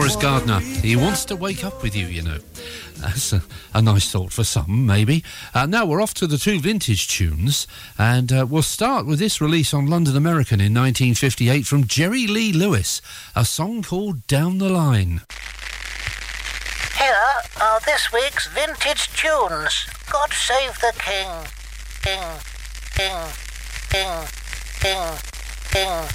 Morris Gardner. He wants to wake up with you, you know. That's a nice thought for some, maybe. Now we're off to the two vintage tunes, and we'll start with this release on London American in 1958 from Jerry Lee Lewis, a song called Down the Line. Here are this week's vintage tunes. God Save the King. King, King, King, King, King.